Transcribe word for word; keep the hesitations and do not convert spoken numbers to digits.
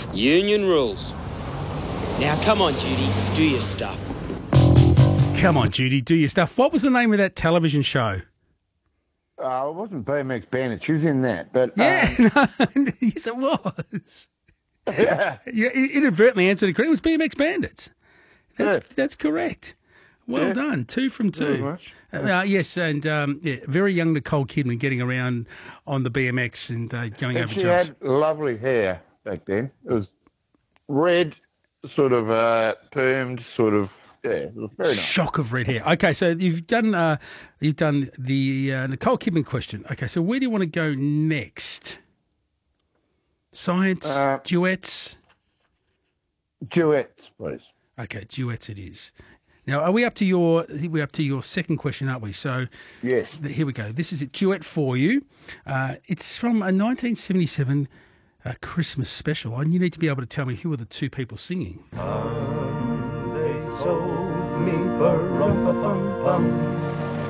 Union rules. Now, come on, Judy, do your stuff. Come on, Judy, do your stuff. What was the name of that television show? Uh, it wasn't B M X Bandit. She was in that. But Yeah, um, no, yes, it was. You inadvertently answered it correct. It was B M X Bandits. That's Yeah. that's correct. Well Yeah. done. Two from Very two. much. Uh, yes, and um, yeah, very young Nicole Kidman getting around on the B M X and uh, going and over she jumps. had lovely hair back then. It was red, sort of uh, permed, sort of. Yeah, it was very nice. Shock of red hair. Okay, so you've done uh, you've done the uh, Nicole Kidman question. Okay, so where do you want to go next? Science, Uh, duets. Duets, please. Okay, duets it is. Now, are we up to your? I think we're up to your second question, aren't we? So, Yes. th- here we go. This is a duet for you. Uh, it's from a nineteen seventy-seven uh, Christmas special, and you need to be able to tell me who are the two people singing. They told me, ba-rum-pa-pum-pum,